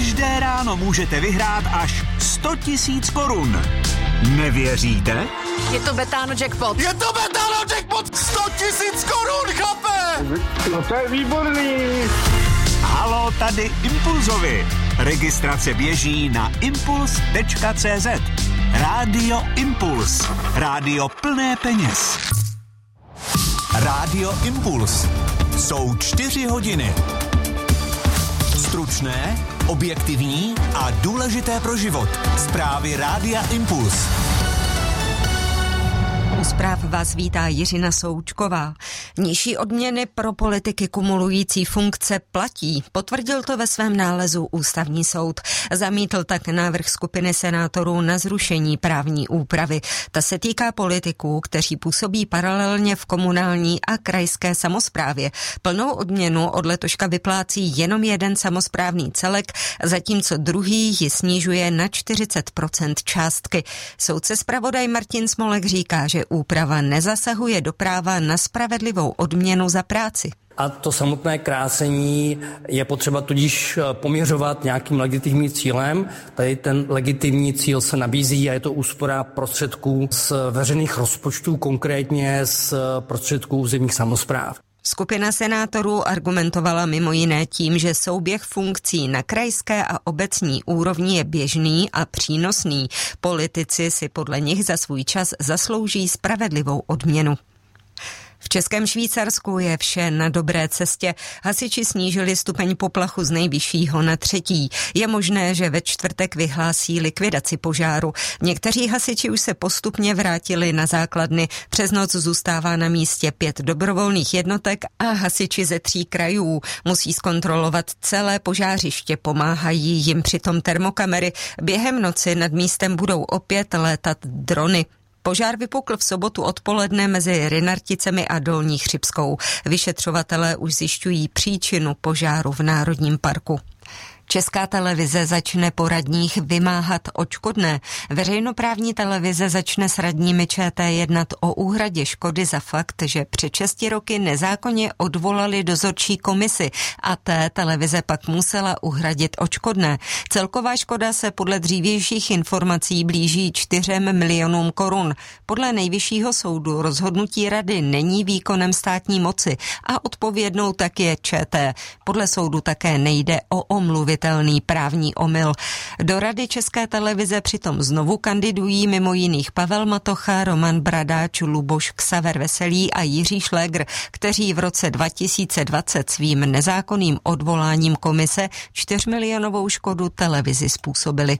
Každé ráno můžete vyhrát až 100 000 korun. Nevěříte? Je to Betano jackpot. Je to Betano jackpot! 100 000 korun, chlape! No to je výborný. Halo, tady Impulzovi. Registrace běží na impuls.cz. Rádio Impuls. Rádio plné peněz. Rádio Impuls. Jsou 4 hodiny. Stručné, objektivní a důležité pro život. Zprávy Rádia Impuls. U zpráv vás vítá Jiřina Součková. Nižší odměny pro politiky kumulující funkce platí. Potvrdil to ve svém nálezu Ústavní soud. Zamítl tak návrh skupiny senátorů na zrušení právní úpravy. Ta se týká politiků, kteří působí paralelně v komunální a krajské samosprávě. Plnou odměnu od letoška vyplácí jenom jeden samosprávný celek, zatímco druhý ji snižuje na 40% částky. Soudce zpravodaj Martin Smolek říká, že úprava nezasahuje do práva na spravedlivou odměnu za práci. A to samotné krácení je potřeba tudíž poměřovat nějakým legitimním cílem. Tady ten legitimní cíl se nabízí a je to úspora prostředků z veřejných rozpočtů, konkrétně z prostředků územních samospráv. Skupina senátorů argumentovala mimo jiné tím, že souběh funkcí na krajské a obecní úrovni je běžný a přínosný. Politici si podle nich za svůj čas zaslouží spravedlivou odměnu. V Českém Švýcarsku je vše na dobré cestě. Hasiči snížili stupeň poplachu z nejvyššího na 3. Je možné, že ve čtvrtek vyhlásí likvidaci požáru. Někteří hasiči už se postupně vrátili na základny. Přes noc zůstává na místě 5 dobrovolných jednotek a hasiči ze 3 krajů. Musí zkontrolovat celé požářiště, pomáhají jim přitom termokamery. Během noci nad místem budou opět létat drony. Požár vypukl v sobotu odpoledne mezi Rynarticemi a Dolní Chřibskou. Vyšetřovatelé už zjišťují příčinu požáru v Národním parku. Česká televize začne po radních vymáhat odškodné. Veřejnoprávní televize začne s radními ČT jednat o úhradě škody za fakt, že před 6 roky nezákonně odvolali dozorčí komisi a té televize pak musela uhradit odškodné. Celková škoda se podle dřívějších informací blíží 4 milionům korun. Podle Nejvyššího soudu rozhodnutí rady není výkonem státní moci a odpovědnou tak je ČT. Podle soudu také nejde o omluvitelný právní omyl. Do Rady České televize přitom znovu kandidují mimo jiných Pavel Matocha, Roman Bradáč, Luboš Ksaver Veselý a Jiří Šlégr, kteří v roce 2020 svým nezákonným odvoláním komise 4milionovou škodu televizi způsobili.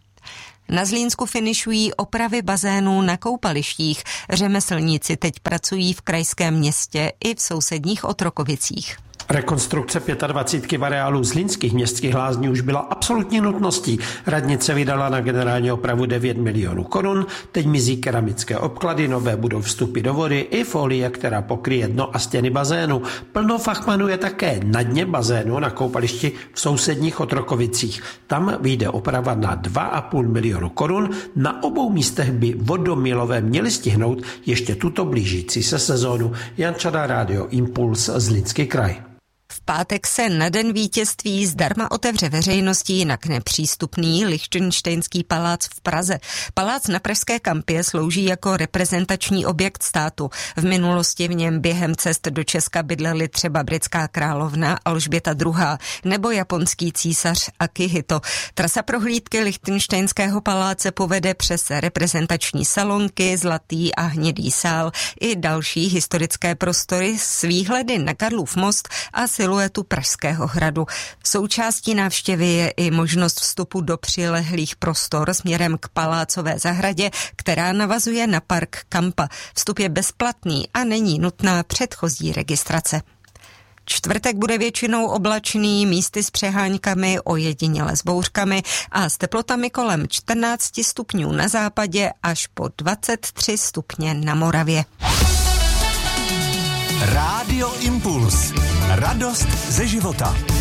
Na Zlínsku finišují opravy bazénů na koupalištích. Řemeslníci teď pracují v krajském městě i v sousedních Otrokovicích. Rekonstrukce 25 v areálu zlínských městských lázní už byla absolutní nutností. Radnice vydala na generální opravu 9 milionů korun, teď mizí keramické obklady, nové budou vstupy do vody i folie, která pokryje dno a stěny bazénu. Plno fachmanů je také na dně bazénu na koupališti v sousedních Otrokovicích. Tam vyjde oprava na 2,5 milionu korun. Na obou místech by vodomilové měli stihnout ještě tuto blížící se sezónu. Jan Čada, Rádio Impuls, Zlínský kraj. V pátek se na den vítězství zdarma otevře veřejnosti jinak nepřístupný Lichtenštejnský palác v Praze. Palác na pražské Kampě slouží jako reprezentační objekt státu. V minulosti v něm během cest do Česka bydleli třeba britská královna Alžběta II. Nebo japonský císař Akihito. Trasa prohlídky Lichtenštejnského paláce povede přes reprezentační salonky, zlatý a hnědý sál i další historické prostory s výhledy na Karlův most a siluetu Pražského hradu. Součástí návštěvy je i možnost vstupu do přilehlých prostor směrem k palácové zahradě, která navazuje na park Kampa. Vstup je bezplatný a není nutná předchozí registrace. Čtvrtek bude většinou oblačný, místy s přeháňkami, ojediněle s bouřkami a s teplotami kolem 14 stupňů na západě až po 23 stupně na Moravě. Rádio Impuls. Radost ze života.